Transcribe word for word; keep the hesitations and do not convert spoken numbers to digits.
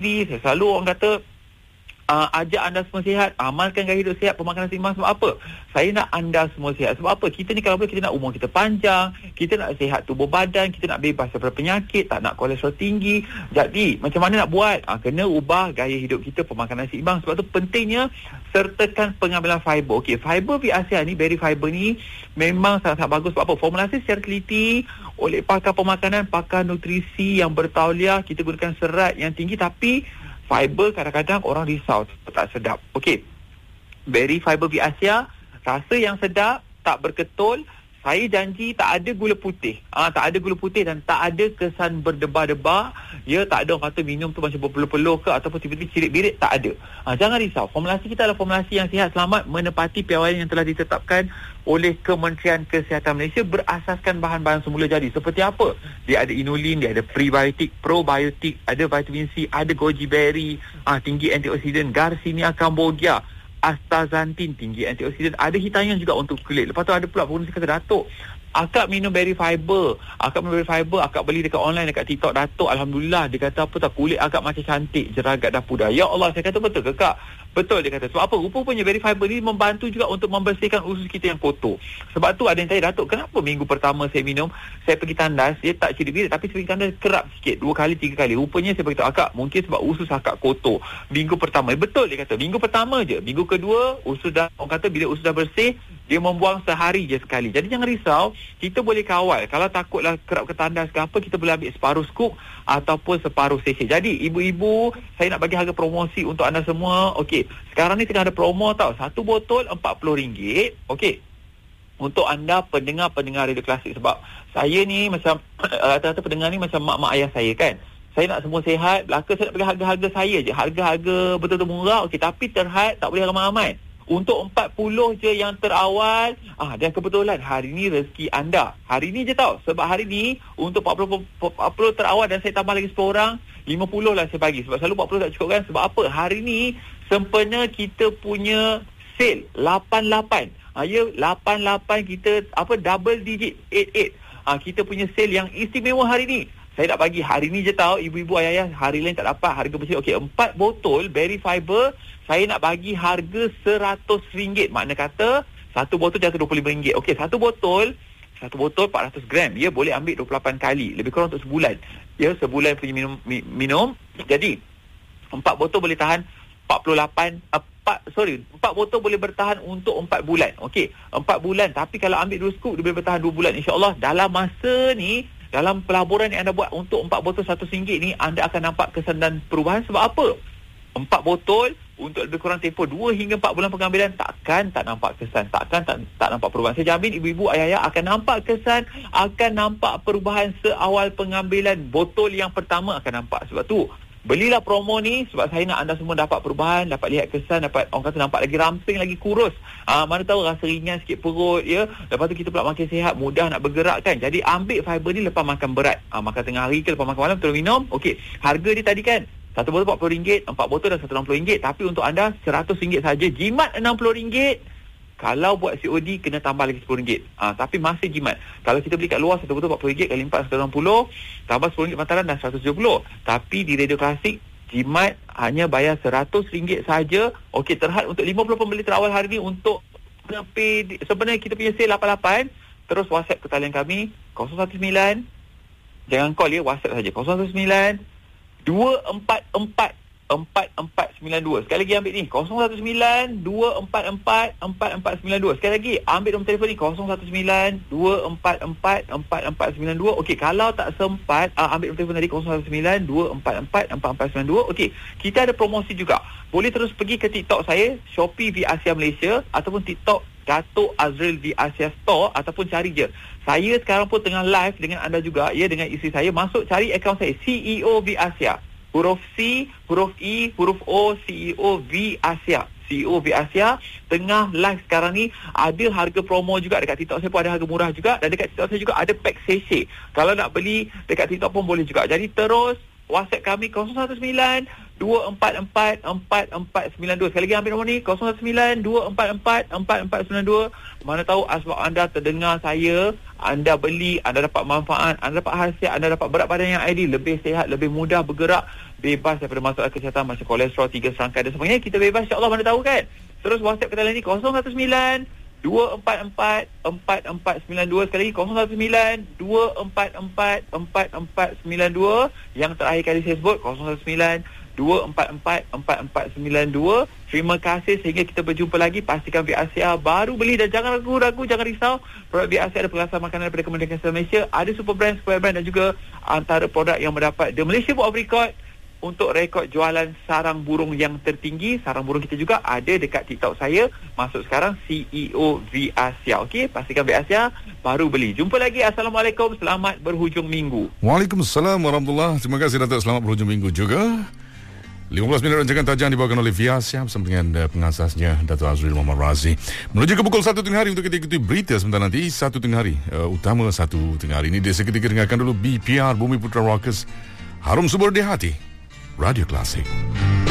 Saya selalu orang kata Uh, ajak anda semua sihat, amalkan gaya hidup sihat, pemakanan seimbang. Sebab apa? Saya nak anda semua sihat. Sebab apa? Kita ni kalau boleh, kita nak umur kita panjang, kita nak sihat tubuh badan, kita nak bebas daripada penyakit, tak nak kolesterol tinggi. Jadi, macam mana nak buat? Uh, kena ubah gaya hidup kita, pemakanan seimbang. Sebab tu pentingnya sertakan pengambilan fiber. Okey, fiber V Asia ni, berry fiber ni memang sangat-sangat bagus. Sebab apa? Formulasi secara teliti oleh pakar pemakanan, pakar nutrisi yang bertauliah. Kita gunakan serat yang tinggi, tapi fiber kadang-kadang orang risau tak sedap. Okey, berry fiber V Asia, rasa yang sedap, tak berketul. Saya janji tak ada gula putih. Ah, tak ada gula putih dan tak ada kesan berdebar-debar. Ya, tak ada orang kata minum tu macam berpeluh-peluh ke ataupun tiba-tiba cirit-birit, tak ada. Ah, jangan risau. Formulasi kita adalah formulasi yang sihat selamat, menepati piawaian yang telah ditetapkan oleh Kementerian Kesihatan Malaysia berasaskan bahan-bahan semula jadi. Seperti apa? Dia ada inulin, dia ada prebiotik, probiotik, ada vitamin C, ada goji berry, ah, tinggi antioksidan, Garcinia cambogia, astaxanthin, tinggi antioksidan, ada hitangan juga untuk kulit. Lepas tu ada pula pengguna kata, Datuk, akak minum berry fiber, akak minum berry fiber, akak beli dekat online, dekat TikTok, Datuk, Alhamdulillah, dia kata apa tak, kulit akak macam cantik, jeragat dah pudar. Ya Allah, saya kata betul ke kak? Betul, dia kata. Sebab apa? Rupa-rupanya berry fiber ni membantu juga untuk membersihkan usus kita yang kotor. Sebab tu ada yang tanya, Datuk, kenapa minggu pertama saya minum, saya pergi tandas, dia tak cirit-birit, tapi saya pergi tandas kerap sikit, dua kali, tiga kali. Rupanya saya beritahu akak, mungkin sebab usus akak kotor minggu pertama. Betul, dia kata. Minggu pertama je. Minggu kedua, usus dah, orang kata bila usus dah bersih, dia membuang sehari je sekali. Jadi jangan risau, kita boleh kawal. Kalau takutlah kerap ke tandas ke apa, kita boleh ambil separuh scoop ataupun separuh sachet. Jadi ibu-ibu, saya nak bagi harga promosi untuk anda semua. Okey, sekarang ni tengah ada promo tau. Satu botol empat puluh ringgit. Okey, untuk anda pendengar-pendengar Radio Klasik. Sebab saya ni macam rata-rata pendengar ni macam mak-mak ayah saya kan. Saya nak semua sihat, belaka saya nak bagi harga-harga saya je. Harga-harga betul-betul murah. Okey, tapi terhad tak boleh ramai-ramai. Untuk empat puluh je yang terawal. Ah, dan kebetulan hari ni rezeki anda. Hari ni je tau. Sebab hari ni untuk empat puluh, empat puluh terawal dan saya tambah lagi sepuluh orang, lima puluh lah saya bagi. Sebab selalu empat puluh tak cukup kan. Sebab apa? Hari ni sempena kita punya sale lapan lapan. Ah, ya, lapan lapan kita apa double digit lapan lapan. Ah, kita punya sale yang istimewa hari ni. Saya nak bagi hari ni je tau, ibu-ibu ayah-ayah, hari lain tak dapat harga bersih. Okey, empat botol berry fiber saya nak bagi harga seratus ringgit. Makna kata satu botol jatuh dua puluh lima ringgit. Okey, satu botol satu botol empat ratus gram. Ya, boleh ambil dua puluh lapan kali. Lebih kurang untuk sebulan. Ya, sebulan punya minum mi, minum. Jadi empat botol boleh tahan empat puluh lapan empat sorry, empat botol boleh bertahan untuk empat bulan. Okey, empat bulan. Tapi kalau ambil dua scoop dia boleh bertahan dua bulan. InsyaAllah dalam masa ni, dalam pelaburan yang anda buat untuk empat botol seratus ringgit ni, anda akan nampak kesan dan perubahan. Sebab apa? Empat botol untuk lebih kurang tempoh dua hingga empat bulan pengambilan, takkan tak nampak kesan, takkan tak, tak nampak perubahan. Saya jamin ibu-ibu, ayah-ayah akan nampak kesan, akan nampak perubahan seawal pengambilan botol yang pertama akan nampak. Sebab tu belilah promo ni, sebab saya nak anda semua dapat perubahan, dapat lihat kesan, dapat orang kata nampak lagi ramping, lagi kurus. Ah, mana tahu rasa ringan sikit perut ya. Lepas tu kita pula makin sihat, mudah nak bergerak kan. Jadi ambil fiber ni lepas makan berat. Ah, makan tengah hari ke lepas makan malam terus minum. Okey, harga dia tadi kan satu botol empat puluh ringgit, empat botol dah seratus enam puluh ringgit, tapi untuk anda seratus ringgit saja. Jimat enam puluh ringgit. Kalau buat C O D kena tambah lagi sepuluh ringgit. Ah, tapi masih jimat. Kalau kita beli kat luar satu botol empat puluh ringgit kali empat seratus enam puluh, tambah sepuluh ringgit pantaran dah seratus tujuh puluh. Tapi di Radio Klasik jimat hanya bayar seratus ringgit saja. Okey, terhad untuk lima puluh pembeli terawal hari ni untuk sebenarnya kita punya sale lapan lapan. Terus WhatsApp ke talian kami kosong satu sembilan, jangan call ya, WhatsApp saja kosong satu sembilan dua empat empat empat empat sembilan dua. Sekali lagi ambil ni kosong satu sembilan dua empat empat empat empat sembilan dua. Sekali lagi ambil nombor telefon ni kosong satu sembilan dua empat empat empat empat sembilan dua. Okey, kalau tak sempat uh, ambil nombor telefon tadi kosong satu sembilan dua empat empat empat empat sembilan dua. Okey, kita ada promosi juga. Boleh terus pergi ke TikTok saya, Shopee V Asia Malaysia, ataupun TikTok Datuk Azril V Asia Store, ataupun cari je. Saya sekarang pun tengah live dengan anda juga ya, dengan isteri saya. Masuk cari akaun saya C E O V Asia. Huruf C, huruf E, huruf O, C E O V Asia. C E O V Asia. Tengah live sekarang ni ada harga promo juga. Dekat TikTok saya pun ada harga murah juga. Dan dekat TikTok saya juga ada pack sachet. Kalau nak beli dekat TikTok pun boleh juga. Jadi terus WhatsApp kami kosong satu sembilan dua empat empat empat empat sembilan dua. Sekali lagi ambil nombor ni kosong satu sembilan dua empat empat empat empat sembilan dua. Mana tahu asbab anda terdengar saya, anda beli, anda dapat manfaat, anda dapat hasil, anda dapat berat badan yang ideal, lebih sihat, lebih mudah bergerak bebas daripada masalah kesihatan macam kolesterol, tiga serangkai dan sebagainya. Kita bebas, insya-Allah, mana tahu kan. Terus WhatsApp kita ni kosong satu sembilan dua empat empat empat empat sembilan dua. Sekali lagi kosong satu sembilan dua empat empat empat empat sembilan dua. Yang terakhir kali saya sebut kosong satu sembilan dua empat empat empat empat sembilan dua. Terima kasih, sehingga kita berjumpa lagi. Pastikan B R C A baru beli dan jangan ragu-ragu, jangan risau. Produk B R C A ada pengasas makanan daripada Kementerian Kesihatan Malaysia, ada super brand, square brand dan juga antara produk yang mendapat The Malaysia Book of Record untuk rekod jualan sarang burung yang tertinggi. Sarang burung kita juga ada dekat TikTok saya. Masuk sekarang C E O B R C A. Okey, pastikan B R C A baru beli. Jumpa lagi. Assalamualaikum. Selamat berhujung minggu. Waalaikumsalam warahmatullahi. Terima kasih Datuk. Selamat berhujung minggu juga. lima belas minit rancangan tajam dibawakan oleh V R C A bersama dengan uh, pengasasnya Datuk Azril Muhammad Razi. Menuju ke pukul satu tengah hari untuk kita ikuti berita sebentar nanti. Satu tengah hari, uh, utama satu tengah hari ini. Dia seketika dengarkan dulu B P R Bumi Putra Rockers, Harum Subur di Hati, Radio Klasik.